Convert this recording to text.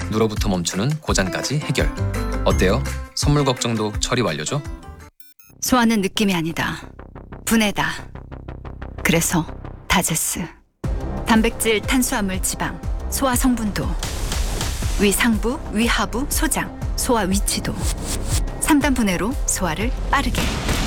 누러부터 멈추는 고장까지 해결. 어때요? 선물 걱정도 처리 완료죠? 소화는 느낌이 아니다. 분해다. 그래서 다제스. 단백질, 탄수화물, 지방, 소화 성분도, 위상부, 위하부, 소장, 소화 위치도. 3단 분해로 소화를 빠르게.